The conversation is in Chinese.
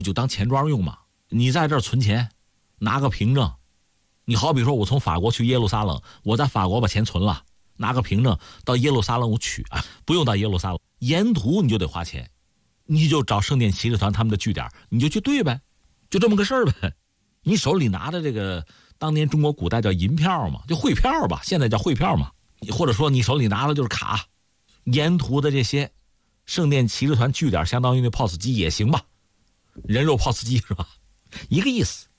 就当钱庄用嘛。你在这儿存钱，拿个凭证。你好比说我从法国去耶路撒冷，我在法国把钱存了，拿个凭证到耶路撒冷我取啊，不用到耶路撒冷，沿途你就得花钱，你就找圣殿骑士团他们的据点，你就去兑呗，就这么个事儿呗。你手里拿的这个当年中国古代叫银票嘛，就汇票吧，现在叫汇票嘛，或者说你手里拿的就是卡，沿途的这些圣殿骑士团据点相当于那 POS 机也行吧，人肉 POS 机是吧，一个意思。